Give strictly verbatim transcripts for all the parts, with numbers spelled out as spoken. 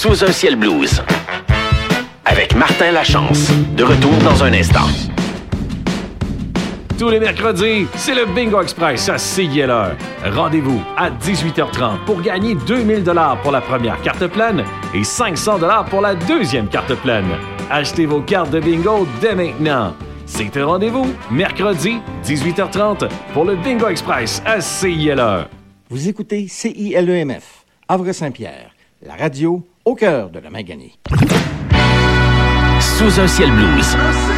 Sous un ciel blues. Avec Martin Lachance. De retour dans un instant. Tous les mercredis, c'est le Bingo Express à C I L E. Rendez-vous à dix-huit heures trente pour gagner deux mille dollars pour la première carte pleine et cinq cents dollars pour la deuxième carte pleine. Achetez vos cartes de bingo dès maintenant. C'est un rendez-vous, mercredi, dix-huit heures trente, pour le Bingo Express à C I L E. Vous écoutez C I L E M F, Havre-Saint-Pierre, la radio au cœur de la Maganie. Sous un ciel blues.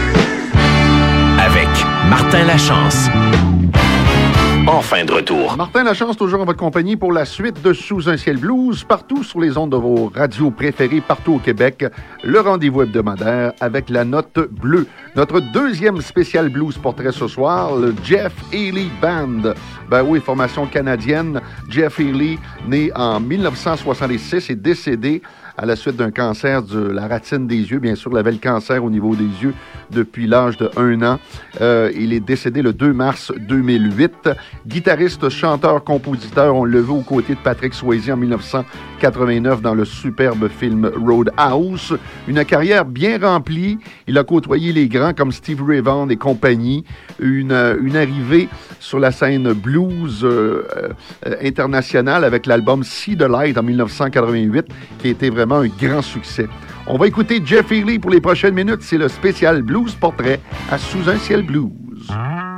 Avec Martin Lachance. Enfin de retour. Martin Lachance, toujours en votre compagnie pour la suite de Sous un ciel blues, partout sur les ondes de vos radios préférées, partout au Québec. Le rendez-vous hebdomadaire avec la note bleue. Notre deuxième spécial blues portrait ce soir, le Jeff Healey Band. Ben oui, formation canadienne. Jeff Healey, né en dix-neuf cent soixante-six et décédé à la suite d'un cancer de la ratine des yeux. Bien sûr, il avait le cancer au niveau des yeux depuis l'âge de un an. Euh, il est décédé le deux mars deux mille huit. Guitariste, chanteur, compositeur, on l'a vu aux côtés de Patrick Swayze en dix-neuf cent quatre-vingt-neuf dans le superbe film Roadhouse. Une carrière bien remplie. Il a côtoyé les grands comme Steve Ray Vaughan et compagnie. Une, une arrivée sur la scène blues euh, euh, internationale avec l'album See the Light en dix-neuf cent quatre-vingt-huit qui a été vraiment un grand succès. On va écouter Jeff Healey pour les prochaines minutes. C'est le spécial Blues Portrait à Sous un ciel blues.